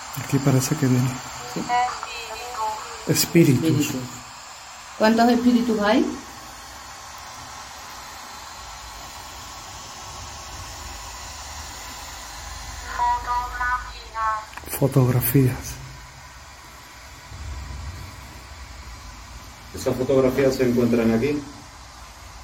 Aquí parece que viene. Sí. Espíritus. Espíritus. ¿Cuántos espíritus hay? Fotografías. ¿Esas fotografías se encuentran aquí?